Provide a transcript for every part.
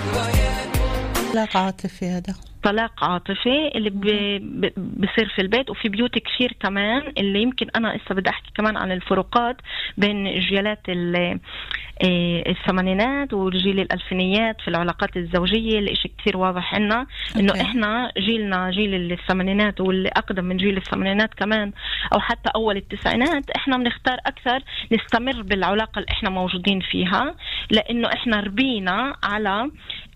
طلاق عاطفي هذا طلاق عاطفي اللي بصير في البيت وفي بيوت كثير كمان، اللي يمكن أنا إسا بدي أحكي كمان عن الفروقات بين جيلات الثمانينات وجيل الألفينيات في العلاقات الزوجية. الإشي كثير واضح عنا إنه إحنا جيلنا جيل الثمانينات واللي أقدم من جيل الثمانينات كمان أو حتى أول التسعينات، إحنا بنختار أكثر نستمر بالعلاقة اللي إحنا موجودين فيها، لأنه إحنا ربينا على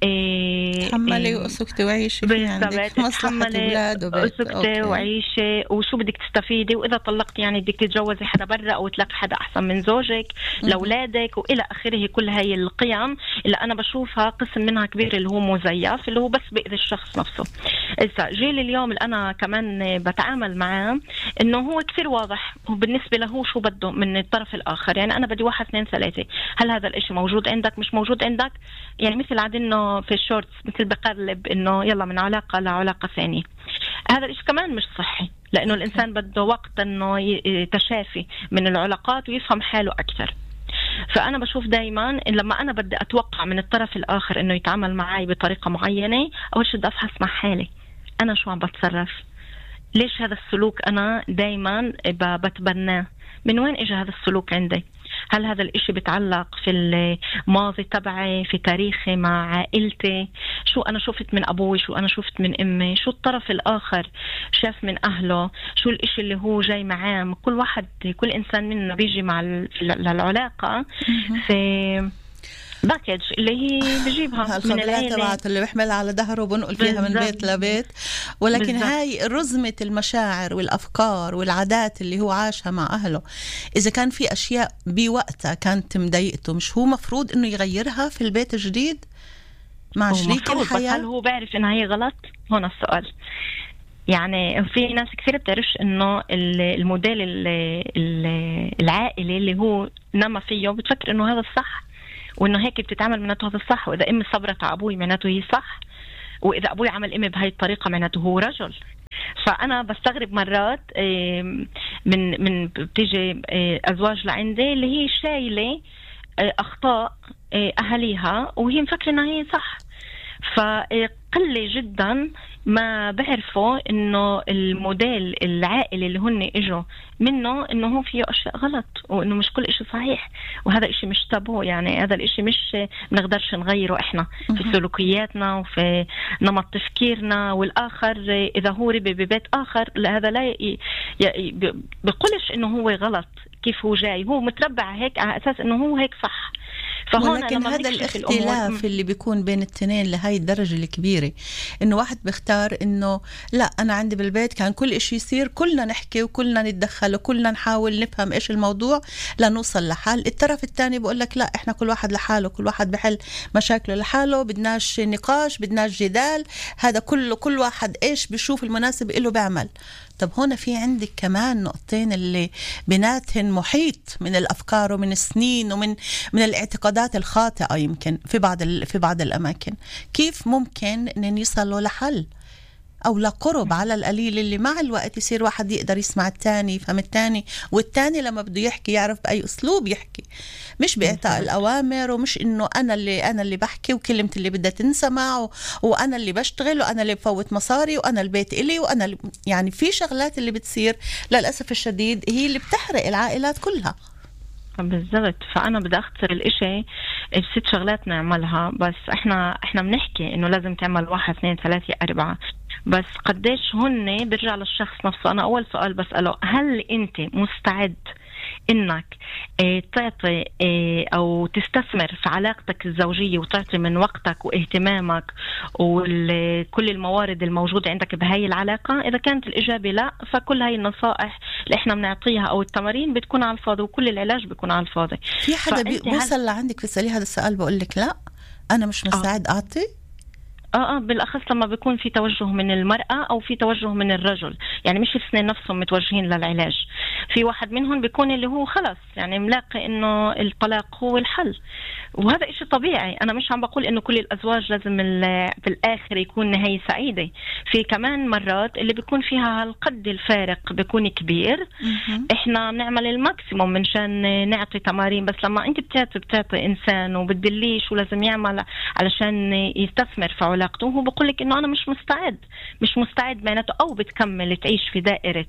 تحملي وأسكتي وعيشي في عندك مصلحة أولاد وبيت، أسكتي وعيشي وشو بدك تستفيدي، وإذا طلقت يعني بدك تتجوزي حدا برا أو تلاقي حدا أحسن من زوجك لأولادك وإلى آخره. كل هاي القيم اللي أنا بشوفها قسم منها كبير اللي هو مزيف، اللي هو بس بإذي الشخص نفسه. إذا جيل اليوم اللي أنا كمان بتعامل معاه إنه هو كثير واضح وبالنسبة له شو بده من الطرف الآخر. يعني أنا بدي 1 2 3، هل هذا الإشي موجود عندك؟ مش موجود عندك؟ يعني مثل عادنا في الشورتس، مثل بقلب إنه يلا من علاقة لعلاقة ثانية. هذا الإشي كمان مش صحي، لأنه الإنسان بده وقت إنه يتشافي من العلاقات ويفهم حاله أكثر. فأنا بشوف دايما إن لما أنا بدي أتوقع من الطرف الآخر إنه يتعامل معي بطريقة معينة، أول شيء بدي أفحص مع حالي أنا شو عم بتصرف، ليش هذا السلوك أنا دايما بتبناه، من وين إجا هذا السلوك عندي؟ هل هذا الإشي بتعلق في الماضي تبعي، في تاريخي مع عائلتي، شو أنا شفت من أبوي، شو أنا شفت من أمي، شو الطرف الآخر شاف من أهله، شو الإشي اللي هو جاي معاه. كل واحد كل إنسان منا بيجي مع العلاقة في باكج اللي هي بجيبها من العيلة تبعت اللي بحملها على ظهره وبنقل فيها من بيت لبيت. ولكن بالزبط. هاي رزمة المشاعر والأفكار والعادات اللي هو عاشها مع أهله، إذا كان في أشياء بوقتها كانت مضايقته، مش هو مفروض إنه يغيرها في البيت الجديد مع شريك الحياة؟ هل هو بعرف إنها هي غلط؟ هنا السؤال. يعني في ناس كثير بتعرفش إنه الموديل العائلي اللي هو نما فيه بتفكر إنه هذا الصح، وإنه هيك بتتعامل معناته هذا الصح، وإذا أمي صبرت على أبوي معناته هي صح، وإذا أبوي عمل أمي بهاي الطريقة معناته هو رجل. فأنا بستغرب مرات من بتيجي أزواج لعندي اللي هي شايلة أخطاء أهليها وهي مفكرة إنها هي صح. فقلة جدا ما بعرفوا إنه الموديل العائلي اللي هن إجوا منه إنه هو فيه أشياء غلط، وإنه مش كل إشي صحيح، وهذا إشي مش تابو. يعني هذا الإشي مش بنقدرش نغيره إحنا في سلوكياتنا وفي نمط تفكيرنا. والآخر إذا هو ربي ببيت آخر هذا لا بقولش إنه هو غلط، كيف هو جاي هو متربع هيك على أساس إنه هو هيك صح. ولكن هذا الاختلاف اللي بيكون بين التنين لهاي الدرجة الكبيرة، إنه واحد بيختار إنه لا أنا عندي بالبيت كان كل إشي يصير كلنا نحكي وكلنا نتدخل وكلنا نحاول نفهم إيش الموضوع لنوصل لحل. الطرف الثاني بيقول لك لا إحنا كل واحد لحاله، كل واحد بحل مشاكله لحاله، بدناش نقاش، بدناش جدال، هذا كله كل واحد إيش بيشوف المناسب إله بيعمل. طب هنا في عندك كمان نقطتين اللي بيناتهن محيط من الأفكار ومن السنين ومن الاعتقادات الخاطئة يمكن في بعض الأماكن. كيف ممكن أن يصلوا لحل أو لقرب على القليل اللي مع الوقت يصير واحد يقدر يسمع التاني، يفهم التاني، والتاني لما بده يحكي يعرف بأي أسلوب يحكي، مش بإعطاء الأوامر، ومش إنه أنا اللي بحكي وكلمة اللي بدها تنسمع وأنا اللي بشتغل وأنا اللي بفوت مصاري وأنا البيت إلي وأنا اللي يعني في شغلات اللي بتصير للأسف الشديد هي اللي بتحرق العائلات كلها. بالضبط. فأنا بدي أختصر الإشي ب6 شغلات نعملها، بس إحنا بنحكي إنه لازم تعمل 1 2 3 4، بس قديش هن بيرجع للشخص نفسه. أنا أول سؤال بسأله هل أنت مستعد إنك تعطي أو تستثمر في علاقتك الزوجية وتعطي من وقتك واهتمامك وكل الموارد الموجودة عندك بهاي العلاقة؟ إذا كانت الإجابة لا، فكل هاي النصائح اللي إحنا بنعطيها أو التمارين بتكون على الفاضي، وكل العلاج بيكون على الفاضي. في حدا بيوصل لعندك في سألي هذا السؤال بقول لك لا أنا مش مستعد أعطي؟ بالأخص لما بيكون في توجه من المرأة أو في توجه من الرجل، يعني مش الاثنين نفسهم متوجهين للعلاج. في واحد منهم بيكون اللي هو خلص يعني ملاقي إنه الطلاق هو الحل، وهذا إشي طبيعي. أنا مش عم بقول إنه كل الأزواج لازم بالآخر يكون نهاية سعيدة. في كمان مرات اللي بيكون فيها هالقد الفارق بيكون كبير، إحنا بنعمل الماكسيموم منشان نعطي تمارين، بس لما أنت بتعطي إنسان وبتدليه شو لازم يعمل علشان يستثمر في علاقته، هو بقولك إنه أنا مش مستعد معناته، أو بتكمل تعيش في دائرة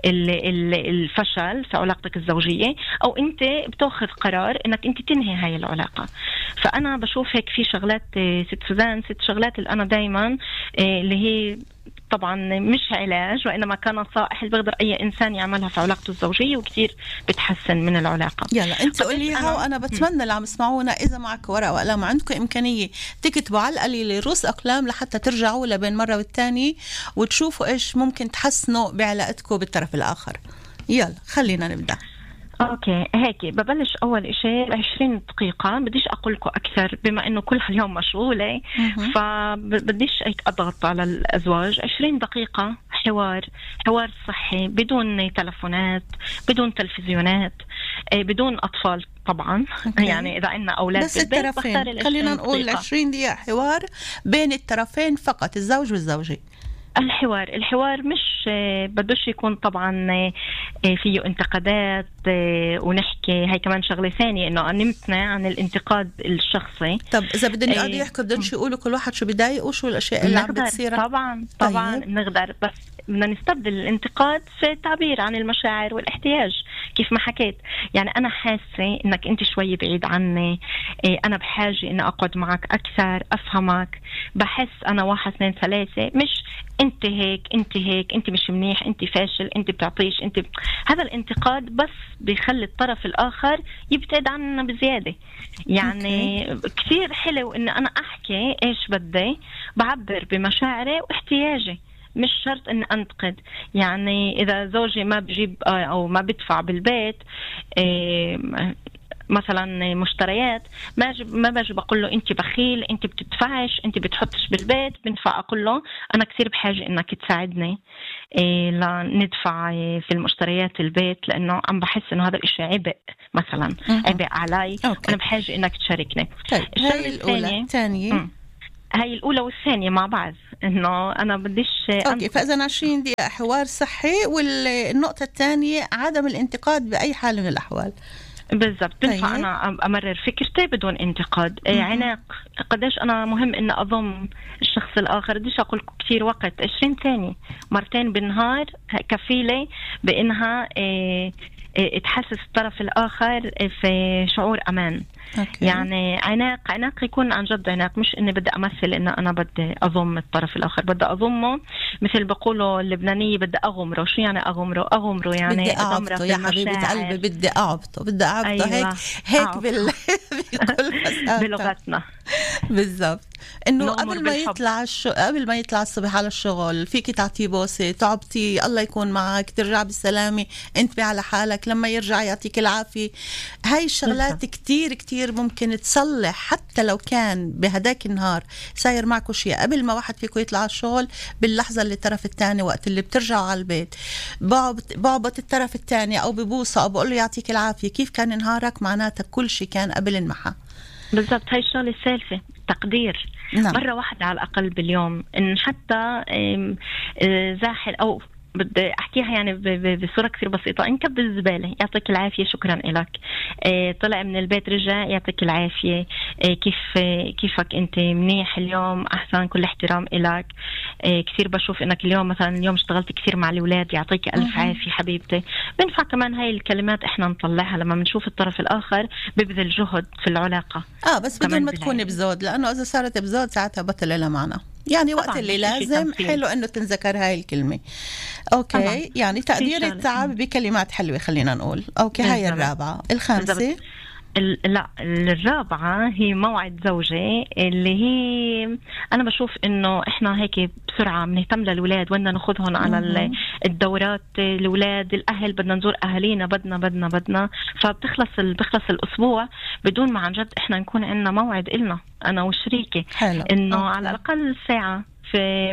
الفشل في علاقتك الزوجية، أو أنت بتأخذ قرار إنك أنت تنهي هاي العلاقة. فأنا بشوف هيك في شغلات ست سوزان، ست شغلات اللي أنا دايما اللي هي طبعا مش علاج، وإنما كان نصائح اللي بقدر أي إنسان يعملها في علاقته الزوجية وكتير بتحسن من العلاقة. يلا أنت قوليها وأنا بتمنى اللي عم يسمعونا إذا معك ورقة وقلم عندكم إمكانية تكتبوا على القليل رؤوس أقلام لحتى ترجعوا لبين مرة والتاني وتشوفوا إيش ممكن تحسنوا بعلاقتكم بالطرف الآخر. يلا خلينا نبدأ. اوكي، هيك ببلش اول اشي 20 دقيقة، بديش اقول لكم اكثر بما انه كل اليوم مشغولة، فبديش هيك اضغط على الازواج. 20 دقيقة حوار صحي، بدون تلفونات، بدون تلفزيونات، بدون اطفال طبعا. يعني اذا عندنا اولاد بس الطرفين، خلينا نقول 20 دقيقة حوار بين الطرفين فقط، الزوج والزوجة. الحوار مش بدوش يكون طبعا فيه انتقادات ونحكي. هاي كمان شغلة ثانية انه نمتنع عن الانتقاد الشخصي. طب اذا بدهم يقعدوا يحكوا بدهم يقولوا كل واحد شو بضايقه وشو الاشياء اللي عم بتصير. طبعا طيب. نقدر، بس بدنا نستبدل الانتقاد في التعبير عن المشاعر والاحتياج كيف ما حكيت. يعني انا حاسة انك انت شوي بعيد عني، انا بحاجة ان اقعد معك اكثر، افهمك، بحس انا 1 2 3، مش انت هيك انت مش منيح، انت فاشل، انت بتعطيش، انت هذا الانتقاد بس بيخلي الطرف الاخر يبتعد عننا بزيادة. يعني كثير حلو ان انا احكي ايش بدي، بعبر بمشاعري واحتياجي، مش شرط ان انتقد. يعني اذا زوجي ما بجيب او ما بدفع بالبيت مثلا مشتريات، ما باجي بقول له انت بخيل، انت بتدفعش، انت بتحطش بالبيت. بنفع اقول له انا كثير بحاجه انك تساعدني لندفع في المشتريات البيت، لانه عم بحس انه هذا الاشي عبء مثلا، عبء علي، انا بحاجه انك تشاركني. طيب هاي الاولى. الثانيه هاي الأولى والثانية مع بعض، إنه أنا بديش أوكي. فإذا 20 دقيقة حوار صحي، والنقطة الثانية عدم الانتقاد بأي حال من الأحوال. بالضبط. بنفع أنا أمرر فكرتي بدون انتقاد. عناق، قديش أنا مهم إن أضم الشخص الآخر. بديش أقول كثير وقت، 20 ثانية مرتين بالنهار كفيلة بإنها تحسس الطرف الآخر في شعور أمان. يعني عناق يكون عن جد عناق، مش إني بدي أمثل إن أنا بدي أضم الطرف الآخر، بدي أضمه مثل بقولوا اللبنانية بدي أغمره. شو يعني أغمره يعني بدي أعبطه يا حبيبة قلبي، بدي أعبطه أيوة. هيك بكل بلغتنا بالضبط. إنه قبل ما يطلع الصبح على الشغل فيك تعطيه بوسة، تعبتي الله يكون معك، ترجع بالسلامة، انت على حالك، لما يرجع يعطيك العافية. هاي الشغلات كتير ممكن تصلح، حتى لو كان بهداك النهار ساير معكو شيء قبل ما واحد فيكو يطلع على الشغل، باللحظة اللي الطرف الثاني وقت اللي بترجعوا على البيت بعبط الطرف الثاني أو ببوسة أو بقول له يعطيك العافية، كيف كان نهارك، معناتها كل شيء كان قبل انمحى. بالضبط. هاي الشغلة الثالثة تقدير. نعم. مرة واحدة على الأقل باليوم، إن حتى زاحل أو بدي أحكيها يعني بصورة كثير بسيطة. إنك بالزبالة يعطيك العافية، شكرا إلك. طلع من البيت رجع يعطيك العافية، كيفك أنت، منيح اليوم، أحسن، كل احترام إلك. كثير بشوف إنك اليوم اشتغلت كثير مع الأولاد، يعطيك ألف عافية حبيبتي. بنفع كمان هاي الكلمات إحنا نطلعها لما بنشوف الطرف الآخر ببذل جهد في العلاقة، بس بدون ما تكون بزود، لأنه إذا صارت بزود ساعتها بطل لها معنى. يعني وقت اللي لازم حلو انه تنذكر هاي الكلمة. اوكي طبعا. يعني تقدير التعب بكلمات حلوة خلينا نقول. اوكي هاي الرابعة. الخامسة لا، الرابعة هي موعد زوجي، اللي هي أنا بشوف إنه إحنا هيك بسرعة بنهتم للولاد، بدنا ناخذهم على الدورات، الولاد، الأهل، بدنا نزور أهالينا، بدنا فبتخلص الأسبوع بدون ما عن جد إحنا نكون عندنا موعد إلنا أنا وشريكي، إنه على الأقل ساعة في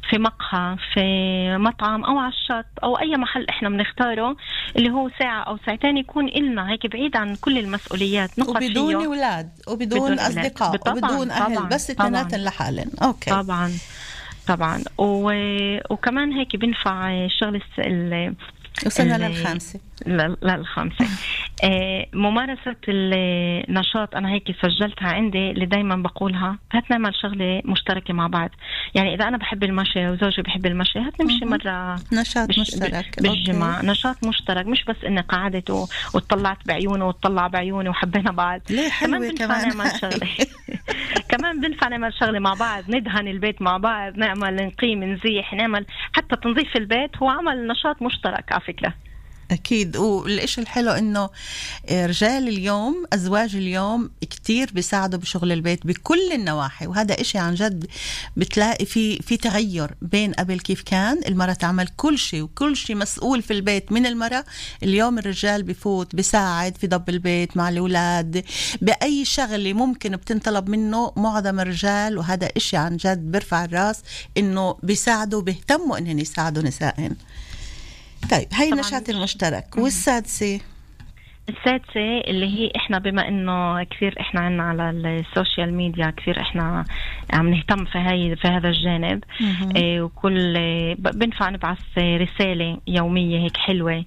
في مقهى، في مطعم أو على الشط أو أي محل إحنا بنختاره اللي هو ساعة أو ساعتين يكون إلنا هيك بعيد عن كل المسؤوليات، نقعد فيه وبدون أولاد وبدون أصدقاء وبدون أهل، بس التنات لحالن. أوكي. طبعا وكمان هيك بنفع الشغل وصلنا للخامسة. للخامسة. ممارسة النشاط أنا هيك سجلتها عندي، اللي دايما بقولها هات نعمل شغلة مشتركة مع بعض. يعني إذا أنا بحب المشي وزوجي بحب المشي، هات نمشي مرة نشاط مشترك بالجماعة. نشاط مشترك، مش بس إني قعدت وطلعت بعيونه وطلع بعيوني وحبينا بعض. كمان نعمل شغلة كمان بنفع نعمل شغلة مع بعض، ندهن البيت مع بعض، نعمل نقيم نزيح، نعمل حتى تنظيف البيت هو عمل نشاط مشترك على فكرة. أكيد. والإشي الحلو إنه رجال اليوم، أزواج اليوم كتير بيساعدوا بشغل البيت بكل النواحي، وهذا إشي عن جد بتلاقي في تغير بين قبل كيف كان المرأة تعمل كل شيء وكل شيء مسؤول في البيت من المرأة. اليوم الرجال بفوت بيساعد في ضب البيت مع الأولاد، بأي شغلة ممكن بتنطلب منه معظم الرجال، وهذا إشي عن جد برفع الراس إنه بيساعدوا بيهتموا إنهم يساعدوا نسائهم. طيب هاي النشاط المشترك. والسادسة اللي هي إحنا بما إنه كثير إحنا عنا على السوشيال ميديا، كثير إحنا عم نهتم في هذا الجانب. وكل بنفع نبعث رسالة يومية هيك حلوة،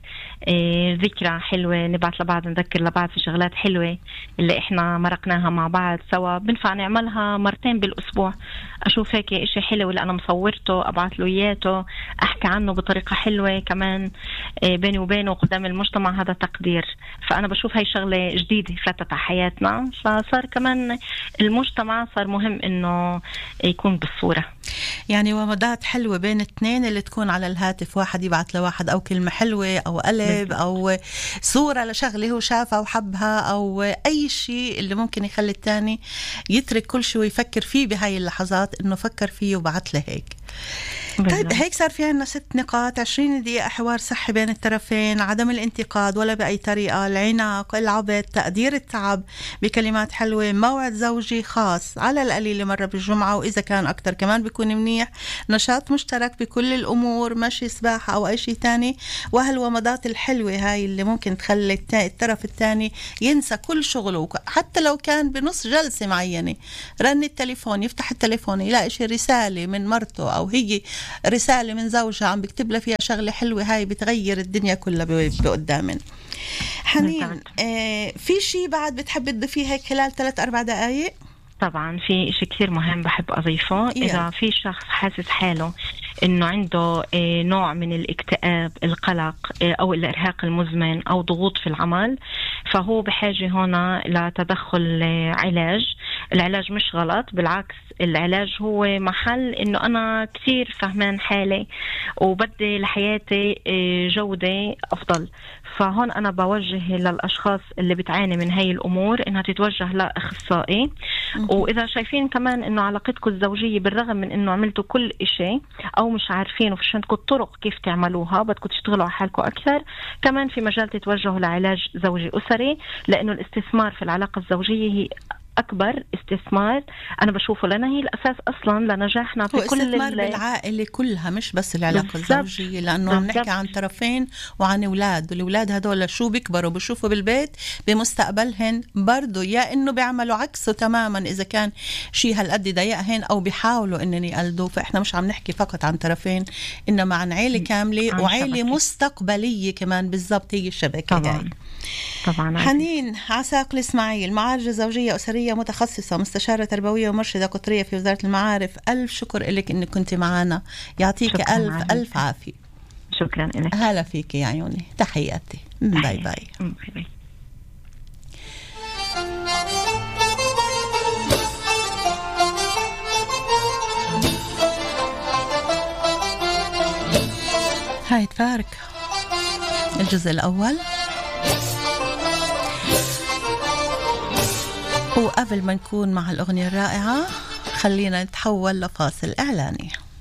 ذكرى حلوة، نبعث لبعض، نذكر لبعض في شغلات حلوة اللي إحنا مرقناها مع بعض سوا. بنفع نعملها مرتين بالأسبوع، أشوف هيك إشي حلو اللي أنا مصورته أبعث له إياته، أحكي عنه بطريقة حلوة كمان بيني وبينه قدام المجتمع. هذا تقدير. فأنا بشوف هاي شغلة جديدة فتت على حياتنا، فصار كمان المجتمع صار مهم إنه يكون بالصورة. يعني ومضات حلوة بين اثنين اللي تكون على الهاتف، واحد يبعث لواحد أو كلمة حلوة أو قلب أو صورة لشغله هو شافها وحبها أو أي شيء اللي ممكن يخلي التاني يترك كل شيء ويفكر فيه بهاي اللحظات إنه فكر فيه وبعث له هيك. طيب هيك صار في عنا 6 نقاط، 20 دقيقة حوار صحي بين الطرفين، عدم الانتقاد ولا بأي طريقة، العناق، العبث، تقدير التعب بكلمات حلوة، موعد زوجي خاص على القليل مرة بالجمعة، وإذا كان أكتر كمان بيكون منيح، نشاط مشترك بكل الأمور، مشي، سباحة أو أي شيء تاني. وهالومضات الحلوة هاي اللي ممكن تخلي الطرف التاني ينسى كل شغله، حتى لو كان بنص جلسة معينة رن التليفون، يفتح التليفون يلاقي شي رسالة من مرته أو هي رسالة من زوجها عم بكتب لها فيها شغلة حلوة، هاي بتغير الدنيا كلها بقدامن. حنين، في شيء بعد بتحب تضيفيه هيك خلال 3-4 دقايق؟ طبعا في إشي كثير مهم بحب أضيفه. إذا في شخص حاسس حاله إنه عنده نوع من الاكتئاب، القلق أو الإرهاق المزمن أو ضغوط في العمل، فهو بحاجة هنا لتدخل علاج. العلاج مش غلط، بالعكس العلاج هو محل إنه أنا كثير فهمان حالي وبدي لحياتي جودة أفضل. فهون أنا بوجه للأشخاص اللي بتعاني من هاي الأمور إنها تتوجه لأخصائي. وإذا شايفين كمان إنه علاقتكم الزوجية بالرغم من إنه عملتوا كل إشي أو مش عارفين وفيش عندكم الطرق كيف تعملوها، بدكم تشتغلوا على حالكم أكثر، كمان في مجال تتوجهوا لعلاج زوجي أسري، لأنه الاستثمار في العلاقة الزوجية هي أكبر استثمار أنا بشوفه، لأنها هي الأساس أصلا لنجاحنا في كل استثمار بالعائلة كلها، مش بس العلاقة الزوجية، لأنه عم نحكي عن طرفين وعن أولاد، والأولاد هدول شو بيكبروا بشوفوا بالبيت بمستقبلهن برضو، يا إنه بيعملوا عكسه تماما إذا كان شيء هالقد ضايقهن أو بيحاولوا إنن يقلدوا. فإحنا مش عم نحكي فقط عن طرفين، إنما عن عائلة كاملة وعائلة شبكة مستقبلية كمان. بالضبط، هي الشبكة طبعا. طبعا. حنين عساقل إسماعيل، معالجة زوجية أسرية متخصصة، مستشارة تربوية ومرشدة قطرية في وزارة المعارف، ألف شكر لك إنك كنت معنا، يعطيك ألف عافية. شكرا لك. هلا فيك يا عيوني، تحياتي، باي باي. هاي تفارك الجزء الأول. وقبل ما نكون مع الأغنية الرائعة خلينا نتحول لفاصل إعلاني.